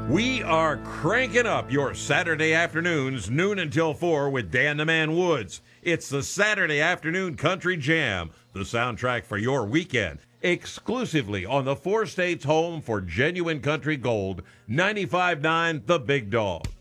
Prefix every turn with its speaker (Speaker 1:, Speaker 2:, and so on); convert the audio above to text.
Speaker 1: We are cranking up your Saturday afternoons, noon until 4 with Dan the Man Woods. It's the Saturday Afternoon Country Jam, the soundtrack for your weekend, exclusively on the four states home for genuine country gold, 95.9 The Big Dog.